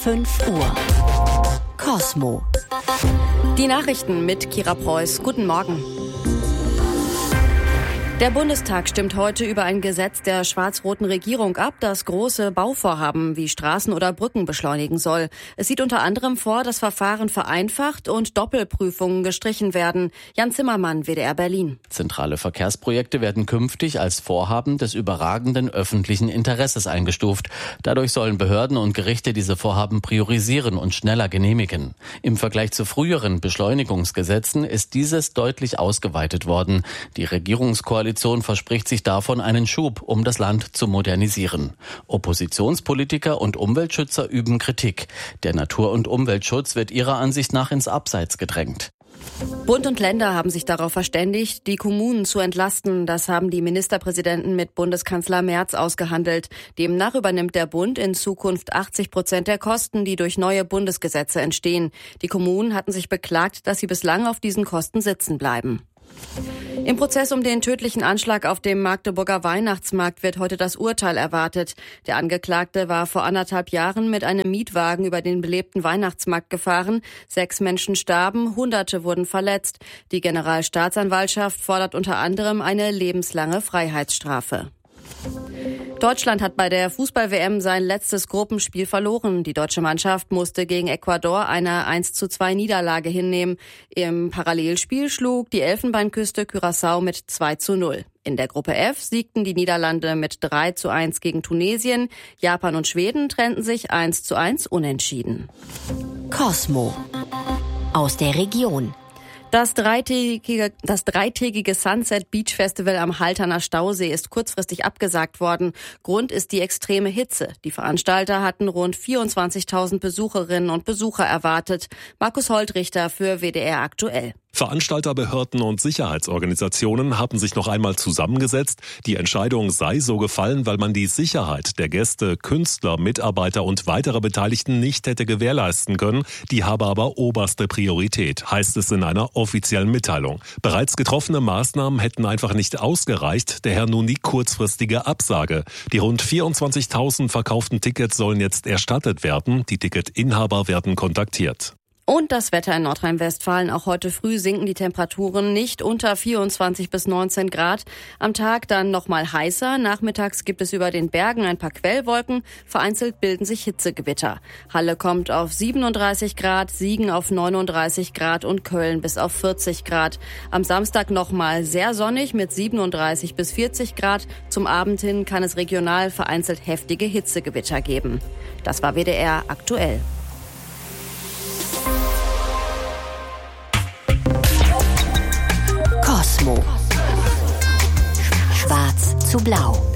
5 Uhr. Kosmo. Die Nachrichten mit Kira Preuß. Guten Morgen. Der Bundestag stimmt heute über ein Gesetz der schwarz-roten Regierung ab, das große Bauvorhaben wie Straßen oder Brücken beschleunigen soll. Es sieht unter anderem vor, dass Verfahren vereinfacht und Doppelprüfungen gestrichen werden. Jan Zimmermann, WDR Berlin. Zentrale Verkehrsprojekte werden künftig als Vorhaben des überragenden öffentlichen Interesses eingestuft. Dadurch sollen Behörden und Gerichte diese Vorhaben priorisieren und schneller genehmigen. Im Vergleich zu früheren Beschleunigungsgesetzen ist dieses deutlich ausgeweitet worden. Die Regierungskoalition verspricht sich davon einen Schub, um das Land zu modernisieren. Oppositionspolitiker und Umweltschützer üben Kritik. Der Natur- und Umweltschutz wird ihrer Ansicht nach ins Abseits gedrängt. Bund und Länder haben sich darauf verständigt, die Kommunen zu entlasten. Das haben die Ministerpräsidenten mit Bundeskanzler Merz ausgehandelt. Demnach übernimmt der Bund in Zukunft 80% der Kosten, die durch neue Bundesgesetze entstehen. Die Kommunen hatten sich beklagt, dass sie bislang auf diesen Kosten sitzen bleiben. Im Prozess um den tödlichen Anschlag auf dem Magdeburger Weihnachtsmarkt wird heute das Urteil erwartet. Der Angeklagte war vor 1,5 Jahren mit einem Mietwagen über den belebten Weihnachtsmarkt gefahren. 6 Menschen starben, Hunderte wurden verletzt. Die Generalstaatsanwaltschaft fordert unter anderem eine lebenslange Freiheitsstrafe. Deutschland hat bei der Fußball-WM sein letztes Gruppenspiel verloren. Die deutsche Mannschaft musste gegen Ecuador eine 1:2 Niederlage hinnehmen. Im Parallelspiel schlug die Elfenbeinküste Curaçao mit 2:0. In der Gruppe F siegten die Niederlande mit 3:1 gegen Tunesien. Japan und Schweden trennten sich 1:1 unentschieden. Kosmo. Aus der Region. Das dreitägige Sunset Beach Festival am Halterner Stausee ist kurzfristig abgesagt worden. Grund ist die extreme Hitze. Die Veranstalter hatten rund 24.000 Besucherinnen und Besucher erwartet. Markus Holtrichter für WDR aktuell. Veranstalterbehörden und Sicherheitsorganisationen haben sich noch einmal zusammengesetzt. Die Entscheidung sei so gefallen, weil man die Sicherheit der Gäste, Künstler, Mitarbeiter und weiterer Beteiligten nicht hätte gewährleisten können. Die habe aber oberste Priorität, heißt es in einer offiziellen Mitteilung. Bereits getroffene Maßnahmen hätten einfach nicht ausgereicht, daher nun die kurzfristige Absage. Die rund 24.000 verkauften Tickets sollen jetzt erstattet werden. Die Ticketinhaber werden kontaktiert. Und das Wetter in Nordrhein-Westfalen. Auch heute früh sinken die Temperaturen nicht unter 24 bis 19 Grad. Am Tag dann nochmal heißer. Nachmittags gibt es über den Bergen ein paar Quellwolken. Vereinzelt bilden sich Hitzegewitter. Halle kommt auf 37 Grad, Siegen auf 39 Grad und Köln bis auf 40 Grad. Am Samstag nochmal sehr sonnig mit 37 bis 40 Grad. Zum Abend hin kann es regional vereinzelt heftige Hitzegewitter geben. Das war WDR aktuell. Kosmo. Schwarz zu blau.